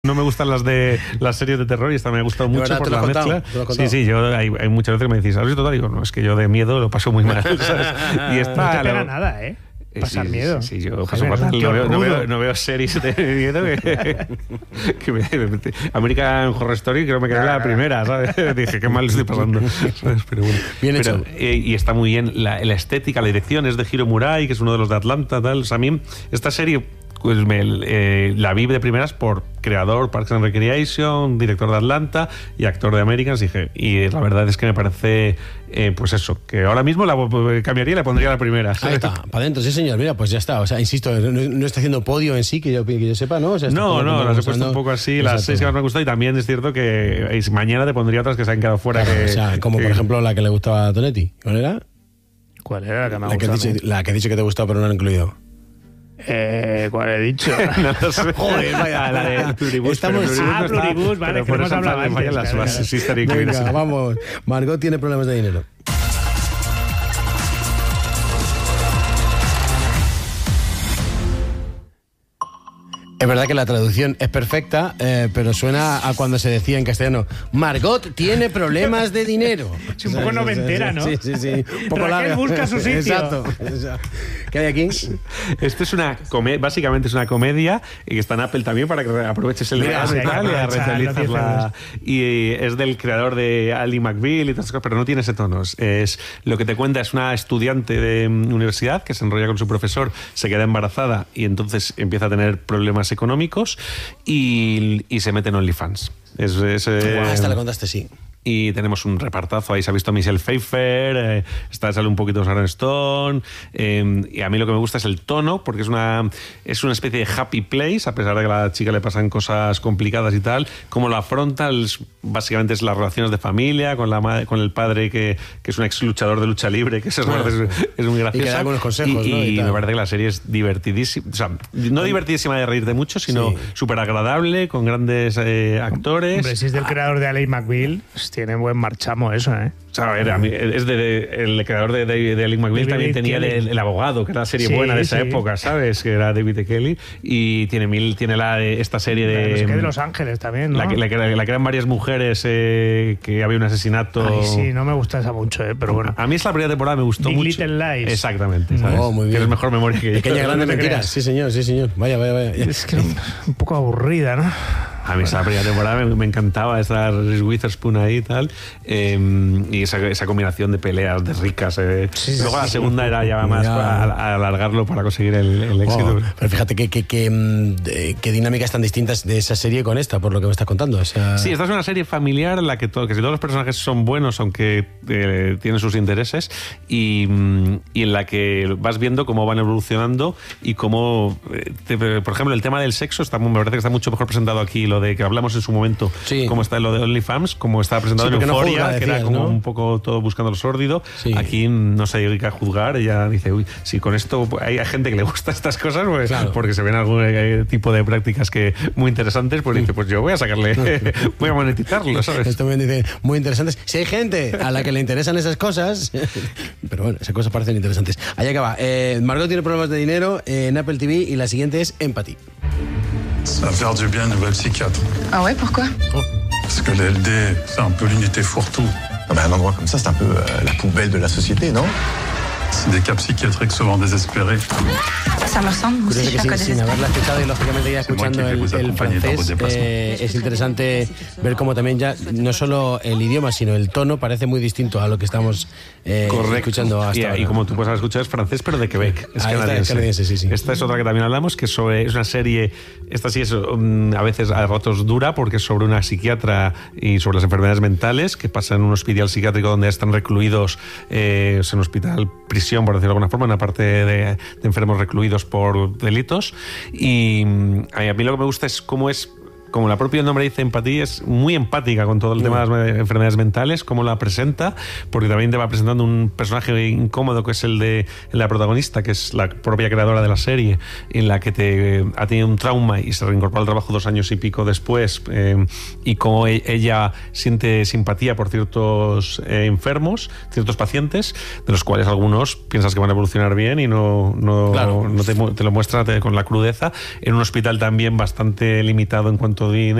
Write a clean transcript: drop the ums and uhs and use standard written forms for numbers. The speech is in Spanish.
No me gustan las series de terror y esta me ha gustado mucho por la mezcla. Sí, hay muchas veces que me decís, ¿has visto tal? Digo, no, es que yo de miedo lo paso muy mal, ¿sabes? Y esta, no te pega nada, ¿eh? Pasar miedo. Sí, yo paso fatal. No veo series de miedo que American Horror Story creo que me quedé la primera, ¿sabes? Dije, qué mal estoy pasando, ¿sabes? Pero bueno. Bien hecho. Y está muy bien la estética, la dirección es de Hiro Murai, que es uno de los de Atlanta, tal. O sea, a mí esta serie pues la vi de primeras por creador Parks and Recreation, director de Atlanta y actor de Americans, y la verdad es que me parece pues eso, que ahora mismo la cambiaría y la pondría la primera. Ahí está, para adentro, sí señor, mira, pues ya está, o sea, insisto, no está haciendo podio en sí, que yo sepa, ¿no? O sea, no, las he puesto un poco así, exacto. Las 6 que más me han gustado, y también es cierto que mañana te pondría otras que se han quedado fuera. Claro, o sea, como por ejemplo la que le gustaba a Tonetti, ¿cuál era? ¿Cuál era la que me ha gustado? La que he dicho que te gustaba pero no la he incluido. ¿Cuál he dicho? No lo sé. Joder, vaya, la de Pluribus. Pluribus, vale, que hemos hablado antes. Las bases, sí estaría incluidas. Venga, vamos. Margot tiene problemas de dinero. Es verdad que la traducción es perfecta, pero suena a cuando se decía en castellano, Margot tiene problemas de dinero. Es un poco noventera, ¿no? Sí. Un poco Raquel busca su sitio. Exacto. ¿Qué hay aquí? Esto es básicamente es una comedia y que está en Apple también para que aproveches el verano y tal, y realizarla. Y es del creador de Ally McBeal y todas esas cosas, pero no tiene ese tono. Es lo que te cuenta es una estudiante de universidad que se enrolla con su profesor, se queda embarazada y entonces empieza a tener problemas económicos y se mete en OnlyFans. Esta la contaste, sí. Y tenemos un repartazo, ahí se ha visto a Michelle Pfeiffer, sale un poquito Sharon Stone, y a mí lo que me gusta es el tono, porque es una especie de happy place, a pesar de que a la chica le pasan cosas complicadas y tal, cómo lo afronta, básicamente es las relaciones de familia, con el padre que es un ex luchador de lucha libre, que es muy gracioso. Y que da algunos consejos, ¿no? Y me parece que la serie es divertidísima, o sea, no divertidísima de reírte mucho, sino súper agradable, con grandes actores. Hombre, si es del creador de Ally McBeal, tiene buen marchamo eso, ¿eh? O sea, a ver, el creador de Ally McBeal también tenía el abogado, que era la serie buena de esa época, ¿sabes? Que era David E. Kelly, y tiene esta serie de... de Los Ángeles también, ¿no? La que eran varias mujeres, que había un asesinato... Ay, sí, no me gusta esa mucho, pero bueno. A mí es la primera temporada, me gustó mucho. Little Lies. Exactamente, ¿sabes? Muy bien. Que es mejor memoria que yo. Pequeña grande mentira. Sí, señor. Vaya. Es que un poco aburrida, ¿no? A mí esa primera temporada me encantaba estar Reese Witherspoon ahí y tal, y esa combinación de peleas de ricas. Luego la segunda era ya más para alargarlo para conseguir el éxito. Pero fíjate qué dinámicas tan distintas de esa serie con esta, por lo que me estás contando. O sea... Sí, esta es una serie familiar en la que todos los personajes son buenos, aunque tienen sus intereses, y en la que vas viendo cómo van evolucionando y cómo, por ejemplo, el tema del sexo me parece que está mucho mejor presentado aquí, lo de que hablamos en su momento, como está lo de OnlyFans, como está presentado en Euphoria, que era como un poco todo buscando lo sórdido. Aquí no se dedica a juzgar, ella dice, uy, si con esto hay gente que le gusta estas cosas, pues, porque se ven algún tipo de prácticas que muy interesantes, pues dice, pues yo voy a sacarle, voy a monetizarlo, ¿sabes? Esto me dice, muy interesantes. Si hay gente a la que le interesan esas cosas, pero bueno, esas cosas parecen interesantes. Allá acaba. Margot tiene problemas de dinero en Apple TV y la siguiente es Empathy. Ça va faire du bien une nouvelle psychiatre. Ah ouais, pourquoi? Parce que le LD, c'est un peu l'unité fourre-tout. Ah ben un endroit comme ça, c'est un peu la poubelle de la société, non? C'est des cas psychiatriques souvent désespérés. Ça me ressemble, que sin haberla escuchado y lógicamente ya escuchando el francés, es interesante ver cómo también ya no solo el idioma sino el tono parece muy distinto a lo que estamos escuchando hasta ahora. Y como tú puedes escuchar es francés pero de Quebec, es canadiense. Sí. Esta es otra que también hablamos, que es una serie, esta sí es a veces a ratos dura porque es sobre una psiquiatra y sobre las enfermedades mentales que pasa en un hospital psiquiátrico donde están recluidos, es un hospital prisión, por decirlo de alguna forma, una parte de enfermos recluidos por delitos, y a mí lo que me gusta es cómo es como el propio nombre dice, empatía, es muy empática con todo el tema de las enfermedades mentales, cómo la presenta, porque también te va presentando un personaje incómodo que es el de la protagonista, que es la propia creadora de la serie, en la que ha tenido un trauma y se reincorpora al trabajo 2 años y pico después, y cómo ela siente simpatía por ciertos enfermos, ciertos pacientes, de los cuales algunos piensas que van a evolucionar bien y no te lo muestra con la crudeza, en un hospital también bastante limitado en cuanto tanto dinero